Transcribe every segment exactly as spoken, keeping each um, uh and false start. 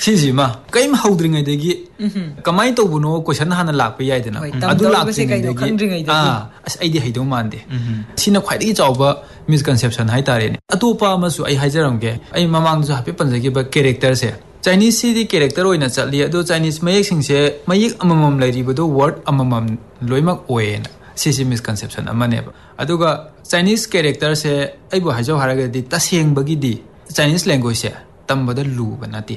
ꯁꯤꯁꯤꯃ ꯀꯩꯝ ꯍꯧꯗ꯭ꯔꯤꯉꯩꯗꯒꯤ ꯀꯃꯥꯏꯅ ꯇꯧꯕꯅꯣ ꯀꯣꯏꯁꯟ ꯍꯥꯟꯅ ꯂꯥꯛꯄ ꯌꯥꯏꯗꯅ ꯑꯗꯨ ꯂꯥꯛꯇ꯭ꯔꯤꯉꯩꯗꯒꯤ ꯑꯥ ꯑꯁ ꯑꯩꯗꯤ ꯍꯩꯗꯧ ꯃꯥꯟꯗꯦ ꯁꯤꯅ ꯈ꯭ꯋꯥꯏꯗꯒꯤ ꯆꯥꯎꯕ ꯃꯤꯁꯀꯟꯁꯦꯞꯁꯟ ꯍꯥꯏꯇꯥꯔꯦꯅꯦ ꯑꯇꯣꯞꯄ ꯑꯃꯁꯨ ꯑꯩ ꯍꯥꯏꯖꯔꯝꯒꯦ ꯑꯩ ꯃꯃꯥꯡꯗꯁꯨ ꯍꯥꯏꯐꯦꯠ ꯄꯟꯖꯈꯤꯕ ꯀꯦꯔꯦꯛꯇꯔꯁꯦ ꯆꯥꯏꯅꯤꯁꯁꯤꯗꯤ ꯀꯦꯔꯦꯛꯇꯔ ꯑꯣꯏꯅ ꯆꯠꯂꯤ ꯑꯗꯣ ꯆꯥꯏꯅꯤꯁ ꯃꯌꯦꯛꯁꯤꯡꯁꯦ ꯃꯌꯦꯛ ꯑꯃꯃꯝ ꯂꯩꯔꯤꯕꯗꯣ ꯋꯥꯔꯗ ꯑꯃꯃꯝ ꯂꯣꯏꯅꯃꯛ ꯑꯣꯏꯌꯦꯅ ꯁꯤꯁꯤ ꯃꯤꯁꯀꯟꯁꯦꯞꯁꯟ ꯑꯃꯅꯦꯕ ꯑꯗꯨꯒ ꯆꯥꯏꯅꯤꯁ ꯀꯦꯔꯦꯛꯇꯔꯁꯦ ꯑꯩꯕꯨ ꯍꯥꯏꯖꯧ ꯍꯥꯏꯔꯒꯗꯤ ꯇꯁꯦꯡꯕꯒꯤꯗꯤ ꯆꯥꯏꯅꯤꯁ ꯂꯦꯡꯒ꯭ꯋꯦꯖꯁꯦ ꯇꯝꯕꯗ ꯂꯨꯕ ꯅꯠꯇꯦ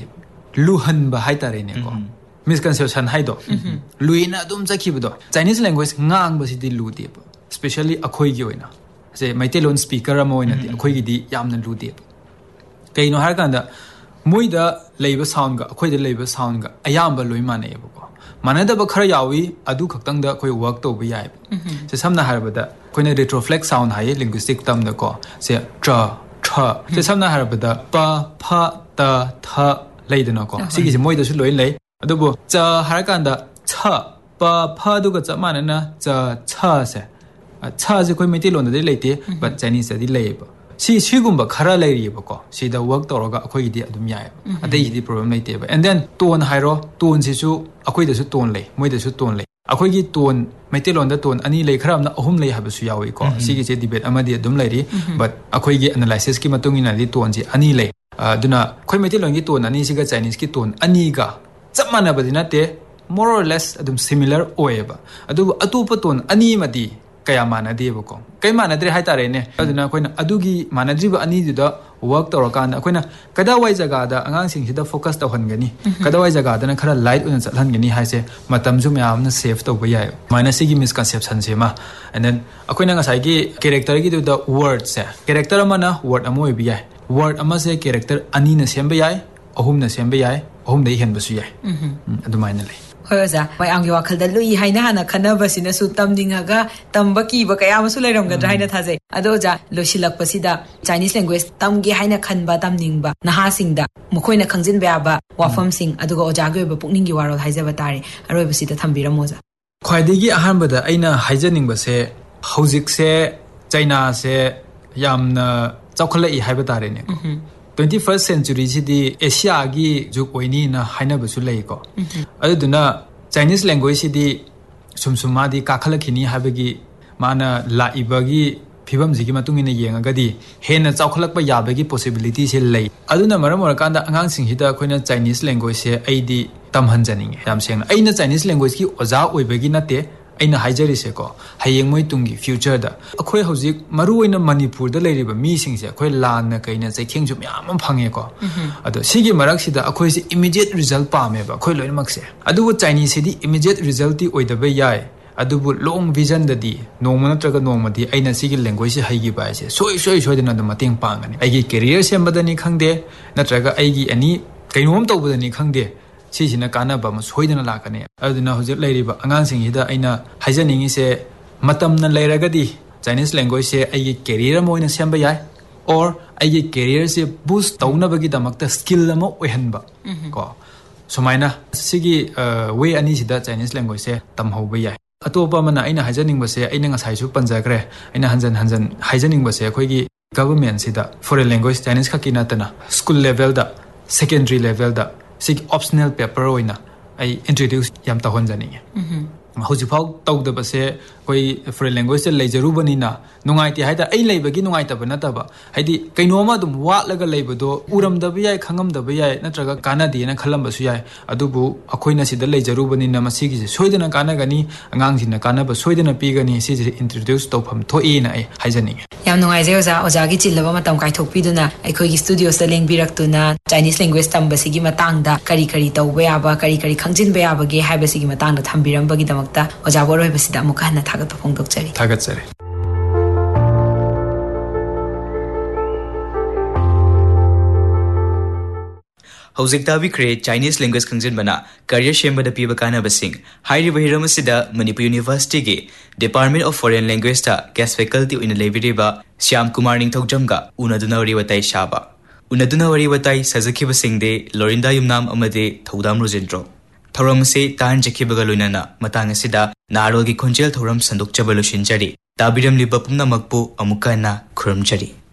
ꯂꯨꯍꯟꯕ ꯍꯥꯏꯇꯥꯔꯦꯅꯦꯀꯣ ꯃꯤꯁꯀꯟꯁꯦꯞꯁꯟ ꯍꯥꯏꯗꯣ ꯂꯨꯏꯅ ꯑꯗꯨꯝ ꯆꯠꯈꯤꯕꯗꯣ ꯆꯥꯏꯅꯤꯁ ꯂꯦꯡꯒ꯭ꯋꯦꯖ ꯉꯥꯡꯕꯁꯤꯗꯤ ꯂꯨꯗꯦꯕ ꯁ꯭ꯄꯦꯁꯤꯌꯦꯜꯂꯤ ꯑꯩꯈꯣꯏꯒꯤ ꯑꯣꯏꯅ ꯁꯦ ꯃꯩꯇꯩꯂꯣꯟ ꯁ꯭ꯄꯤꯀꯔ ꯑꯃ ꯑꯣꯏꯅꯗꯤ ꯑꯩꯈꯣꯏꯒꯤꯗꯤ ꯌꯥꯝꯅ ꯂꯨꯗꯦꯕ ꯀꯩꯅꯣ ꯍꯥꯏꯔꯀꯥꯟꯗ ꯃꯣꯏꯗ ꯂꯩꯕ ꯁꯥꯎꯟꯒ ꯑꯩꯈꯣꯏꯗ ꯂꯩꯕ ꯁꯥꯎꯟꯒ ꯑꯌꯥꯝꯕ ꯂꯣꯏ ꯃꯥꯟꯅꯩꯑꯕꯀꯣ ꯃꯥꯟꯅꯗꯕ ꯈꯔ ꯌꯥꯎꯏ ꯑꯗꯨ ꯈꯛꯇꯪꯗ ꯑꯩꯈꯣꯏ ꯋꯥꯔꯛ ꯇꯧꯕ ꯌꯥꯏꯕ ꯁꯦ ꯁꯝꯅ ꯍꯥꯏꯔꯕꯗ ꯑꯩꯈꯣꯏꯅ ꯔꯦꯇ꯭ꯔꯣꯐ꯭ꯂꯦꯛꯁ ꯁꯥꯎꯟ ꯍꯥꯏꯌꯦ ꯂꯤꯡꯒ꯭ꯋꯤꯁꯇꯤꯛ ꯇꯝꯗꯀꯣ ꯁꯦ ꯇ꯭ꯔ ꯊ ꯁꯦ ꯁꯝꯅ ꯍꯥꯏꯔꯕꯗ ꯄ ꯐ ꯇ ꯊ ꯂꯩꯗꯅꯀꯣ ꯁꯤꯒꯤꯁꯦ ꯃꯣꯏꯗꯁꯨ ꯂꯣꯏ ꯂꯩ ꯑꯗꯨꯕꯨ ꯆ ꯍꯥꯏꯔꯀꯥꯟꯗ ឆ ꯄ ꯐꯗꯨꯒ ꯆꯞ ꯃꯥꯟꯅꯅ ꯆ ឆꯁꯦ ឆꯁꯦ ꯑꯩꯈꯣꯏ ꯃꯩꯇꯩꯂꯣꯟꯗꯗꯤ ꯂꯩꯇꯦ ꯕꯠ ꯆꯥꯏꯅꯤꯁꯇꯗꯤ ꯂꯩꯌꯦꯕ ꯁꯤ ꯁꯤꯒꯨꯝꯕ ꯈꯔ ꯂꯩꯔꯤꯑꯕꯀꯣ ꯁꯤꯗ ꯋꯔꯛ ꯇꯧꯔꯒ ꯑꯩꯈꯣꯏꯒꯤꯗꯤ ꯑꯗꯨꯝ ꯌꯥꯏꯑꯕ ꯑꯇꯩꯒꯤꯗꯤ ꯄ꯭ꯔꯣꯕ꯭ꯂꯦꯝ ꯂꯩꯇꯦꯕ ꯑꯦꯟ ꯗꯦꯟ ꯇꯣꯟ ꯍꯥꯏꯔꯣ ꯇꯣꯟꯁꯤꯁꯨ ꯑꯩꯈꯣꯏꯗꯁꯨ ꯇꯣꯟ ꯂꯩ ꯃꯣꯏꯗꯁꯨ ꯇꯣꯟ ꯂꯩ ꯑꯩꯈꯣꯏꯒꯤ ꯇꯣꯟ ꯃꯩꯇꯩꯂꯣꯟꯗ ꯇꯣꯟ ꯑꯅꯤ ꯂꯩ ꯈꯔ ꯑꯃꯅ ꯑꯍꯨꯝ ꯂꯩ ꯍꯥꯏꯕꯁꯨ ꯌꯥꯎꯏꯀꯣ ꯁꯤꯒꯤꯁꯦ ꯗꯤꯕꯦꯠ ꯑꯃꯗꯤ ꯑꯗꯨꯝ ꯂꯩꯔꯤ ꯕꯠ ꯑꯩꯈꯣꯏꯒꯤ ꯑꯦꯅꯥꯂꯥꯏꯁꯤꯁꯀꯤ ꯃꯇꯨꯡ ꯏꯟꯅꯗꯤ ꯇꯣꯟꯁꯤ ꯑꯅꯤ ꯂꯩ ꯑꯗꯨꯅ ꯑꯩꯈꯣꯏ ꯃꯩꯇꯩꯂꯣꯟꯒꯤ ꯇꯣꯟ ꯑꯅꯤꯁꯤꯒ ꯆꯥꯏꯅꯤꯁꯀꯤ ꯇꯣꯟ ꯑꯅꯤꯒ ꯆꯞ ꯃꯥꯟꯅꯕꯗꯤ ꯅꯠꯇꯦ ꯃꯣꯔ ꯑꯣꯔ ꯂꯦꯁ ꯑꯗꯨꯝ ꯁꯤꯃꯤꯂꯔ ꯑꯣꯏꯌꯦꯕ ꯑꯗꯨꯕꯨ ꯑꯇꯣꯞꯄ ꯇꯣꯟ ꯑꯅꯤ ꯑꯃꯗꯤ ꯀꯌꯥ ꯃꯥꯟꯅꯗꯦꯕꯀꯣ ꯀꯩ ꯃꯥꯟꯅꯗ꯭ꯔꯦ ꯍꯥꯏꯇꯥꯔꯦꯅꯦ ꯑꯗꯨꯅ ꯑꯩꯈꯣꯏꯅ ꯑꯗꯨꯒꯤ ꯃꯥꯟꯅꯗ꯭ꯔꯤꯕ ꯑꯅꯤꯗꯨꯗ ꯋꯔꯛ ꯇꯧꯔꯀꯥꯟꯗ ꯑꯩꯈꯣꯏꯅ ꯀꯗꯥꯏꯋꯥꯏ ꯖꯒꯥꯗ ꯑꯉꯥꯡꯁꯤꯡꯁꯤꯗ ꯐꯣꯀꯁ ꯇꯧꯍꯟꯒꯅꯤ ꯀꯗꯥꯏꯋꯥꯏ ꯖꯒꯥꯗꯅ ꯈꯔ ꯂꯥꯏꯠ ꯑꯣꯏꯅ ꯆꯠꯍꯟꯒꯅꯤ ꯍꯥꯏꯁꯦ ꯃꯇꯝꯁꯨ ꯃꯌꯥꯝꯅ ꯁꯦꯚ ꯇꯧꯕ ꯌꯥꯏ ꯁꯨꯃꯥꯏꯅ ꯁꯤꯒꯤ ꯃꯤꯁꯀꯟꯁꯦꯞꯁꯟꯁꯤꯃ ꯑꯦꯟ ꯗꯦꯟ ꯑꯩꯈꯣꯏꯅ ꯉꯁꯥꯏꯒꯤ ꯀꯦꯔꯦꯛꯇꯔꯒꯤꯗꯨꯗ ꯋꯥꯔꯗꯁꯦ ꯀꯦꯔꯦꯛꯇꯔ ꯑꯃꯅ ꯋꯥꯔꯗ ꯑꯃ ꯑꯣꯏꯕ ꯌꯥꯏ ꯋꯥꯔꯗ ꯑꯃꯁꯦ ꯀꯦꯔꯦꯛꯇꯔ ꯑꯅꯤꯅ ꯁꯦꯝꯕ ꯌꯥꯏ ꯑꯍꯨꯝꯅ ꯁꯦꯝꯕ ꯌꯥꯏ ꯑꯍꯨꯝꯗꯒꯤ ꯍꯦꯟꯕꯁꯨ ꯌꯥꯏ ꯑꯗꯨꯃꯥꯏꯅ ꯂꯩ ꯍꯣꯏ ꯑꯣꯖꯥ ꯃꯌꯥꯝꯒꯤ ꯋꯥꯈꯜꯗ ꯂꯨꯏ ꯍꯥꯏꯅ ꯍꯥꯟꯅ ꯈꯟꯅꯕꯁꯤꯅꯁꯨ ꯇꯝꯅꯤꯡꯉꯒ ꯇꯝꯕ ꯀꯤꯕ ꯀꯌా ꯑꯃꯁꯨ ꯂꯩꯔꯝꯒꯗ꯭ꯔꯥ ꯍꯥꯏꯅ ꯊꯥꯖꯩ ꯑꯗꯣ ꯑꯣꯖꯥ ꯂꯣꯏꯁꯤꯜꯂꯛꯄꯁꯤꯗ ꯆꯥꯏꯅꯤꯁ ꯂꯦꯡꯒ꯭ꯋꯦꯖ ꯇꯝꯒꯦ ꯍꯥꯏꯅ ꯈꯟꯕ ꯇꯝꯅꯤꯡꯕ ꯅꯍꯥꯁꯤꯡꯗ ꯃꯈꯣꯏꯅ ꯈꯪꯖꯤꯟꯕ ꯌꯥꯕ ꯋꯥꯐꯝꯁꯤꯡ ꯑꯗꯨꯒ ꯑꯣꯖꯥꯒꯤ ꯑꯣꯏꯕ ꯄꯨꯛꯅꯤꯡꯒꯤ ꯋꯥꯔꯣꯜ ꯍꯥꯏꯖꯕ ꯇꯥꯔꯦ ꯑꯔꯣꯏꯕꯁꯤꯗ ꯊꯝꯕꯤꯔꯝꯃꯣ ꯑꯣꯖꯥ ꯈ꯭ꯋꯥꯏꯗꯒꯤ ꯑꯍꯥꯟꯕꯗ ꯑꯩꯅ ꯍꯥꯏꯖꯅꯤꯡꯕꯁꯦ ꯍꯧꯖꯤꯛꯁꯦ ꯆꯩꯅꯥꯁꯦ ꯌꯥꯝꯅ ꯆꯥꯎꯈꯠꯂꯛꯏ ꯍꯥꯏꯕ ꯇꯥꯔꯦꯅꯦꯀꯣ ꯇ꯭ꯋꯦꯟꯇꯤ ꯐꯥꯔꯁꯠ ꯁꯦꯟꯆꯨꯔꯤꯁꯤꯗꯤ ꯑꯦꯁꯤꯌꯥꯒꯤ ꯖꯨꯛ ꯑꯣꯏꯅꯤꯅ ꯍꯥꯏꯅꯕꯁꯨ ꯂꯩꯀꯣ ꯑꯗꯨꯗꯨꯅ ꯆꯥꯏꯅꯤꯁ ꯂꯦꯡꯒ꯭ꯋꯦꯖꯁꯤꯗꯤ ꯁꯨꯝ ꯁꯨꯝ ꯃꯥꯗꯤ ꯀꯥꯈꯠꯂꯛꯈꯤꯅꯤ ꯍꯥꯏꯕꯒꯤ ꯃꯥꯅ ꯂꯥꯛꯏꯕꯒꯤ ꯐꯤꯕꯝꯁꯤꯒꯤ ꯃꯇꯨꯡ ꯏꯟꯅ ꯌꯦꯡꯉꯒꯗꯤ ꯍꯦꯟꯅ ꯆꯥꯎꯈꯠꯂꯛꯄ ꯌꯥꯕꯒꯤ ꯄꯣꯁꯤꯕꯤꯂꯤꯇꯤꯁꯦ ꯂꯩ ꯑꯗꯨꯅ ꯃꯔꯝ ꯑꯣꯏꯔꯀꯥꯟꯗ ꯑꯉꯥꯡꯁꯤꯡꯁꯤꯗ ꯑꯩꯈꯣꯏꯅ ꯆꯥꯏꯅꯤꯁ ꯂꯦꯡꯒ꯭ꯋꯦꯖꯁꯦ ꯑꯩꯗꯤ ꯇꯝꯍꯟꯖꯅꯤꯡꯉꯦ ꯌꯥꯝ ꯁꯦꯡꯅ ꯑꯩꯅ ꯆꯥꯏꯅꯤꯁ ꯂꯦꯡꯒ꯭ꯋꯦꯖꯀꯤ ꯑꯣꯖꯥ ꯑꯣꯏꯕꯒꯤ ꯅꯠꯇꯦ ꯑꯩꯅ ꯍꯥꯏꯖꯔꯤꯁꯦꯀꯣ ꯍꯌꯦꯡ ꯃꯣꯏ ꯇꯨꯡꯒꯤ ꯐ꯭ꯌꯨꯆꯔꯗ ꯑꯩꯈꯣꯏ ꯍꯧꯖꯤꯛ ꯃꯔꯨꯑꯣꯏꯅ ꯃꯅꯤꯄꯨꯔꯗ ꯂꯩꯔꯤꯕ ꯃꯤꯁꯤꯡꯁꯦ ꯑꯩꯈꯣꯏ ꯂꯥꯟꯅ ꯀꯩꯅ ꯆꯩꯊꯦꯡꯁꯨ ꯃꯌꯥꯝ ꯑꯃ ꯐꯪꯉꯦꯀꯣ ꯑꯗꯣ ꯁꯤꯒꯤ ꯃꯔꯛꯁꯤꯗ ꯑꯩꯈꯣꯏꯁꯦ ꯏꯃꯤꯗꯤꯌꯦꯠ ꯔꯤꯖꯜꯠ ꯄꯥꯝꯃꯦꯕ ꯑꯩꯈꯣꯏ ꯂꯣꯏꯅꯃꯛꯁꯦ ꯑꯗꯨꯕꯨ ꯆꯥꯏꯅꯤꯁꯁꯤꯗꯤ ꯏꯃꯤꯗꯤꯌꯦꯠ ꯔꯤꯖꯜꯇꯤ ꯑꯣꯏꯗꯕ ꯌꯥꯏ ꯑꯗꯨꯕꯨ ꯂꯣꯡ ꯚꯤꯖꯟꯗꯗꯤ ꯅꯣꯡꯃ ꯅꯠꯇ꯭ꯔꯒ ꯅꯣꯡꯃꯗꯤ ꯑꯩꯅ ꯁꯤꯒꯤ ꯂꯦꯡꯒ꯭ꯋꯦꯖꯁꯦ ꯍꯩꯈꯤꯕ ꯍꯥꯏꯁꯦ ꯁꯣꯏ ꯁꯣꯏ ꯁꯣꯏꯗꯅ ꯑꯗꯨꯝ ꯃꯇꯦꯡ ꯄꯥꯡꯒꯅꯤ ꯑꯩꯒꯤ ꯀꯦꯔꯤꯌꯔ ꯁꯦꯝꯕꯗꯅꯤ ꯈꯪꯗꯦ ꯅꯠꯇ꯭ꯔꯒ ꯑꯩꯒꯤ ꯑꯦꯅꯤ ꯀꯩꯅꯣꯝ ꯇꯧꯕꯗꯅꯤ ꯈꯪꯗꯦ ꯁꯤꯁꯤꯅ ꯀꯥꯟꯅꯕ ꯑꯃ ꯁꯣꯏꯗꯅ ꯂꯥꯛꯀꯅꯤ ꯑꯗꯨꯅ ꯍꯧꯖꯤꯛ ꯂꯩꯔꯤꯕ ꯑꯉꯥꯡꯁꯤꯡꯁꯤꯗ ꯑꯩꯅ ꯍꯥꯏꯖꯅꯤꯡꯉꯤꯁꯦ ꯃꯇꯝꯅ ꯂꯩꯔꯒꯗꯤ ꯆꯥꯏꯅꯤꯁ ꯂꯦꯡꯒ꯭ꯋꯦꯖꯁꯦ ꯑꯩꯒꯤ ꯀꯦꯔꯤꯌꯔ ꯑꯃ ꯑꯣꯏꯅ ꯁꯦꯝꯕ ꯌꯥꯏ ꯑꯣꯔ ꯑꯩꯒꯤ ꯀꯦꯔꯤꯌꯔꯁꯦ ꯕꯨꯁ ꯇꯧꯅꯕꯒꯤꯗꯃꯛꯇ ꯁ꯭ꯀꯤꯜ ꯑꯃ ꯑꯣꯏꯍꯟꯕ ꯀꯣ ꯁꯨꯃꯥꯏꯅ ꯁꯤꯒꯤ ꯋꯦ ꯑꯅꯤꯁꯤꯗ ꯆꯥꯏꯅꯤꯁ ꯂꯦꯡꯒ꯭ꯋꯦꯖꯁꯦ ꯇꯝꯍꯧꯕ ꯌꯥꯏ ꯑꯇꯣꯞꯄ ꯑꯃꯅ ꯑꯩꯅ ꯍꯥꯏꯖꯅꯤꯡꯕꯁꯦ ꯑꯩꯅ ꯉꯁꯥꯏꯁꯨ ꯄꯟꯖꯈ꯭ꯔꯦ ꯑꯩꯅ ꯍꯟꯖꯟ ꯍꯟꯖꯟ ꯍꯥꯏꯖꯅꯤꯡꯕꯁꯦ ꯑꯩꯈꯣꯏꯒꯤ ꯒꯚꯔꯟꯃꯦꯟꯠꯁꯤꯗ ꯐꯣꯔꯦꯟ ꯂꯦꯡꯒ꯭ꯋꯦꯖ ꯆꯥꯏꯅꯤꯁ ꯈꯛꯀꯤ ꯅꯠꯇꯅ ꯁ꯭ꯀꯨꯜ ꯂꯦꯚꯦꯜꯗ ꯁꯦꯀꯦꯟꯗꯔꯤ ꯂꯦꯚꯦꯜꯗ ꯁꯤꯒꯤ ꯑꯣꯞꯁꯅꯦꯜ ꯄꯦꯄꯔ ꯑꯣꯏꯅ ꯑꯩ ꯏꯟꯇ꯭ꯔꯣꯗ꯭ꯌꯨꯁ ꯌꯥꯝ ꯇꯧꯍꯟꯖꯅꯤꯡꯉꯦ ꯍꯧꯖꯤꯛꯐꯥꯎ ꯇꯧꯗꯕꯁꯦ ꯑꯩꯈꯣꯏ ꯐꯣꯔꯦꯟ ꯂꯦꯡꯒ꯭ꯋꯦꯖꯇ ꯂꯩꯖꯔꯨꯕꯅꯤꯅ ꯅꯨꯡꯉꯥꯏꯇꯦ ꯍꯥꯏꯇꯥꯔꯦ ꯑꯩ ꯂꯩꯕꯒꯤ ꯅꯨꯡꯉꯥꯏꯇꯕ ꯅꯠꯇꯕ ꯍꯥꯏꯗꯤ ꯀꯩꯅꯣꯝꯃ ꯑꯗꯨꯝ ꯋꯥꯠꯂꯒ ꯂꯩꯕꯗꯣ ꯎꯔꯝꯗꯕ ꯌꯥꯏ ꯈꯪꯉꯝꯗꯕ ꯌꯥꯏ ꯅꯠꯇ꯭ꯔꯒ ꯀꯥꯟꯅꯗꯦꯅ ꯈꯜꯂꯝꯕꯁꯨ ꯌꯥꯏ ꯑꯗꯨꯕꯨ ꯑꯩꯈꯣꯏꯅ ꯁꯤꯗ ꯂꯩꯖꯔꯨꯕꯅꯤꯅ ꯃꯁꯤꯒꯤꯁꯦ ꯁꯣꯏꯗꯅ ꯀꯥꯟꯅꯒꯅꯤ ꯑꯉꯥꯡꯁꯤꯡꯅ ꯀꯥꯟꯅꯕ ꯁꯣꯏꯗꯅ ꯄꯤꯒꯅꯤ ꯁꯤꯁꯦ ꯏꯟꯇ꯭ꯔꯣꯗ꯭ꯌꯨꯁ ꯇꯧꯐꯝ ꯊꯣꯛꯏꯅ ꯑꯩ ꯍꯥꯏꯖꯅꯤꯡꯉꯦ ꯌꯥꯝ ꯅꯨꯡꯉꯥꯏꯖꯩ ꯑꯣꯖꯥ ꯑꯣꯖꯥꯒꯤ ꯆꯤꯜꯂꯕ ꯃꯇꯝ ꯀꯥꯏꯊꯣꯛꯄꯤꯗꯨꯅ ꯑꯩꯈꯣꯏꯒꯤ ꯁ꯭ꯇꯨꯗꯤꯑꯣꯁꯤꯗ ꯂꯦꯡꯕꯤꯔꯛꯇꯨꯅ ꯆꯥꯏꯅꯤꯁ ꯂꯦꯡꯒ꯭ꯋꯦꯖ ꯇꯝꯕꯁꯤꯒꯤ ꯃꯇꯥꯡꯗ ꯀꯔꯤ ꯀꯔꯤ ꯇꯧꯕ ꯌꯥꯕ ꯀꯔꯤ ꯀꯔꯤ ꯈꯪꯖꯤꯟꯕ ꯌꯥꯕꯒꯦ ꯍꯥꯏꯕꯁꯤꯒꯤ ꯃꯇꯥꯡꯗ ꯊꯝꯕꯤꯔꯝꯕꯒꯤꯗꯃꯛꯇ ꯑꯣꯖꯥꯕꯨ ꯑꯔꯣꯏꯕꯁꯤꯗ ꯑꯃꯨꯛꯀ ꯍꯟꯅ ꯊꯥꯒꯠꯄ ꯐꯣꯡꯗꯣꯛꯆꯔꯤ ꯊꯥꯒꯠꯆꯔꯤ ꯍꯧꯖꯤꯛ ꯇꯥꯕꯤꯈ꯭ꯔꯦ ꯆꯥꯏꯅꯤꯁ ꯂꯦꯡꯒ꯭ꯋꯦꯖ ꯈꯪꯖꯤꯟꯕꯅ ꯀꯔꯤꯌꯔ ꯁꯦꯝꯕꯗ ꯄꯤꯕ ꯀꯥꯟꯅꯕꯁꯤꯡ ꯍꯥꯏꯔꯤꯕ ꯍꯤꯔꯝ ꯑꯁꯤꯗ ꯃꯅꯤꯄꯨꯔ ꯌꯨꯅꯤꯚꯔꯁꯤꯇꯤꯒꯤ department of foreign ꯂꯦꯡꯒ꯭ꯋꯦꯖꯇ guest faculty ꯑꯣꯏꯅ ꯂꯩꯕꯤꯔꯤꯕ ꯁ꯭ꯌꯥꯝ ꯀꯨꯃꯥꯔ ꯅꯤꯡꯊꯧꯖꯝꯒ ꯎꯅꯗꯨꯅ ꯋꯥꯔꯤ ꯋꯥꯇꯥꯏ ꯁꯥꯕ ꯎꯅꯗꯨꯅ ꯋꯥꯔꯤ ꯋꯥꯇꯥꯏ ꯁꯥꯖꯈꯤꯕꯁꯤꯡꯗꯤ ꯂꯣꯔꯤꯟꯗꯥ ꯌꯨꯝꯅꯥꯝ ꯑꯃꯗꯤ ꯊꯧꯗꯥꯝ ꯔꯣꯖꯦꯟꯗ꯭ꯔꯣ ꯊꯧꯔꯝ ꯑꯁꯤ ꯇꯥꯍꯟꯖꯈꯤꯕꯒ ꯂꯣꯏꯅꯅ ꯃꯇꯥꯡ ꯑꯁꯤꯗ ꯅꯥꯔꯣꯜꯒꯤ ꯈꯣꯟꯖꯦꯜ ꯊꯧꯔꯝ ꯁꯟꯗꯣꯛꯆꯕ ꯂꯣꯏꯁꯤꯟꯖꯔꯤ ꯇꯥꯕꯤꯔꯝꯂꯤꯕ ꯄꯨꯝꯅꯃꯛꯄꯨ ꯑꯃꯨꯛꯀ ꯍꯟꯅ ꯈꯨꯔꯨꯝꯖꯔꯤ